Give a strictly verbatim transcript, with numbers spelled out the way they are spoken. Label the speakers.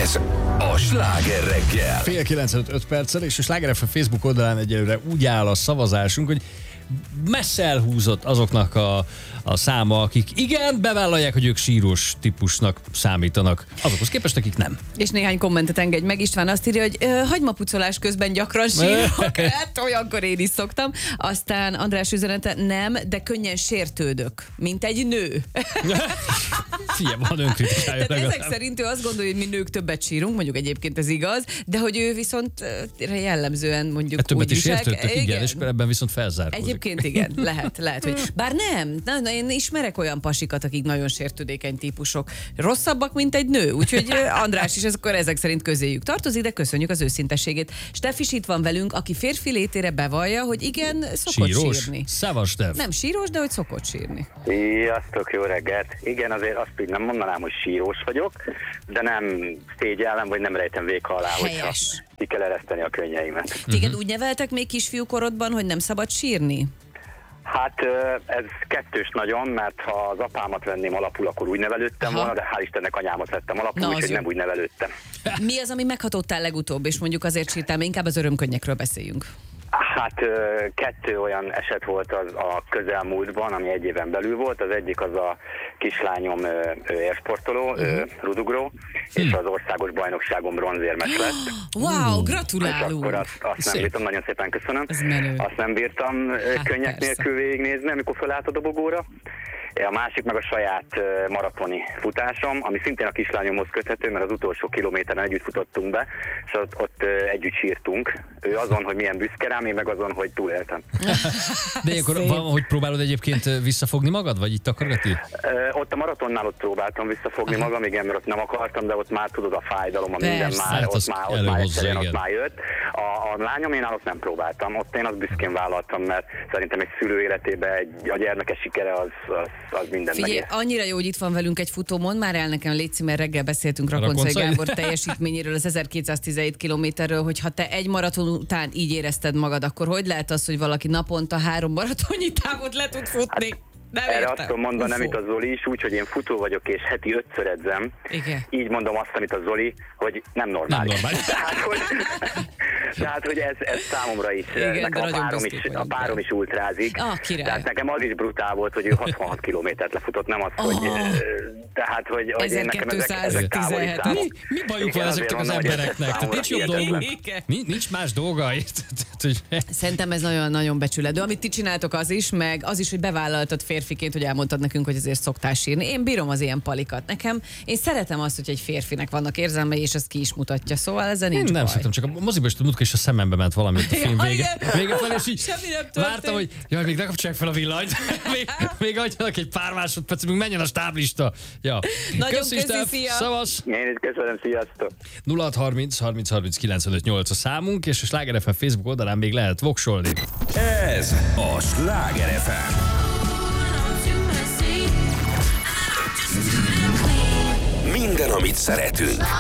Speaker 1: Ez a Sláger reggel.
Speaker 2: Fél kilencvenöt perccel, és a Sláger ef em Facebook oldalán egyelőre úgy áll a szavazásunk, hogy messze elhúzott azoknak a, a száma, akik igen, bevállalják, hogy ők sírós típusnak számítanak. Azokhoz képest, akik nem.
Speaker 3: És néhány kommentet engedj meg. István azt írja, hogy ö, hagymapucolás közben gyakran sírok. Hát olyankor én is szoktam. Aztán András üzenete, nem, de könnyen sértődök, mint egy nő.
Speaker 2: Figyelj, van önkritikája.
Speaker 3: Tehát ezek szerint ő azt gondolja, hogy mi nők többet sírunk, mondjuk egyébként ez igaz, de hogy ő viszont ö, jellemzően mondjuk
Speaker 2: hát többet
Speaker 3: úgy
Speaker 2: is értődtök, igen, igen, és ebben viszont felzárkózik.
Speaker 3: Egyébként igen, lehet, lehet, hogy bár nem, na, na, én ismerek olyan pasikat, akik nagyon sértődékeny típusok. Rosszabbak, mint egy nő, úgyhogy András is ez, akkor ezek szerint közéjük tartozik, de köszönjük az őszintességét. Steff is itt van velünk, aki férfi létére bevallja, hogy igen, szokott
Speaker 2: sírós?
Speaker 3: sírni.
Speaker 2: Szavas, Steff.
Speaker 3: Nem sírós, de hogy szokott sírni.
Speaker 4: Sziasztok, jó reggelt! Igen, azért azt így nem mondanám, hogy sírós vagyok, de nem szégyellem, vagy nem rejtem véka alá, hogyha ki kell ereszteni a könnyeimet.
Speaker 3: Téged uh-huh. úgy neveltek még kisfiú korodban, hogy nem szabad sírni?
Speaker 4: Hát ez kettős nagyon, mert ha az apámat venném alapul, akkor úgy nevelődtem Aha. volna, de hál' Istennek anyámat vettem alapul, úgyhogy nem úgy nevelődtem.
Speaker 3: Mi az, ami meghatottál legutóbb, és mondjuk azért sírtál, mert inkább az örömkönnyekről beszéljünk?
Speaker 4: Hát kettő olyan eset volt az a közelmúltban, ami egy éven belül volt. Az egyik az a kislányom élsportoló, uh-huh. rudugró, hmm. és az országos bajnokságon bronzérmes lett.
Speaker 3: Wow, gratulálunk!
Speaker 4: És akkor azt, azt nem bírtam, nagyon szépen köszönöm. Azt nem bírtam hát könnyek persze. nélkül végignézni, amikor felállt a dobogóra. A másik meg a saját maratoni futásom, ami szintén a kislányomhoz köthető, mert az utolsó kilométeren együtt futottunk be, és ott, ott együtt sírtunk. Ő azon, hogy milyen büszke rám, én meg azon, hogy túléltem.
Speaker 2: De akkor van, hogy próbálod egyébként visszafogni magad, vagy itt takargatni?
Speaker 4: Ott a maratonnál ott próbáltam visszafogni Aha. magam, igen, mert ott nem akartam, de ott már tudod a fájdalom, a minden már,
Speaker 2: hát
Speaker 4: ott már, ott már egyszerűen ott már jött. A, a lányom én ott nem próbáltam, ott én azt büszkén vállaltam, mert szerintem egy szülő életében egy, a gyermekes sikere az, az az minden
Speaker 3: Figyelj,
Speaker 4: megér.
Speaker 3: Annyira jó, hogy itt van velünk egy futó, mondd már el nekem, légy mert reggel beszéltünk Rakoncai Gábor teljesítményéről, az ezerkétszáztizenhét kilométerről, hogy ha te egy maraton után így érezted magad, akkor hogy lehet az, hogy valaki naponta három maratonnyi távot le tud futni? Hát, nem
Speaker 4: erre
Speaker 3: értem.
Speaker 4: azt tudom mondani, nem itt a Zoli is, úgy, hogy én futó vagyok, és heti ötször edzem.
Speaker 3: Igen.
Speaker 4: Így mondom azt, amit a Zoli, hogy nem normális.
Speaker 2: Nem normális.
Speaker 4: Tehát, hogy, tehát, hogy ez, ez számomra is.
Speaker 3: Igen,
Speaker 4: nekem a párom is, a párom is ultrázik.
Speaker 3: Ah,
Speaker 4: tehát nekem az is brutál volt, hogy ő hatvanhat kilométert lefutott, nem az, hogy...
Speaker 3: Oh.
Speaker 4: Tehát, hogy, hogy én nekem ezek, ezek távoli számok.
Speaker 2: Mi, mi bajuk van ezeknek az embereknek? Tehát nincs jobb dolguk. Nincs más dolga.
Speaker 3: Szerintem ez nagyon-nagyon becsülető. Amit ti csináltok, az is, meg az is, hogy bevállaltad férfiként, hogy elmondtad nekünk, hogy azért szoktál sírni. Én bírom az ilyen palikat. Nekem, én szeretem azt, hogy egy férfinek vannak érzelmei, és ezt ki is mutatja. Szóval ezzel nincs
Speaker 2: én nem
Speaker 3: baj.
Speaker 2: szoktam, csak a moziba is tudod, és a szemembe ment valami a film vége. Vége fel, és így
Speaker 3: semmi nem történt.
Speaker 2: vártam, hogy jaj, még ne kapcsolják fel a villanyt. még, még adjanak egy pár másodperc, még menjen a stáblista. Ja.
Speaker 3: Nagyon
Speaker 2: köszi,
Speaker 3: köszi,
Speaker 2: Steff.
Speaker 3: szia.
Speaker 2: Szavasz.
Speaker 4: Én is köszönöm, sziasztok.
Speaker 2: nulla hat harminc harminc harminc kilencvenöt nyolc a számunk, és a Sláger ef em Facebook oldalán még lehet voksolni.
Speaker 1: Ez a Sláger ef em. Minden, amit szeretünk.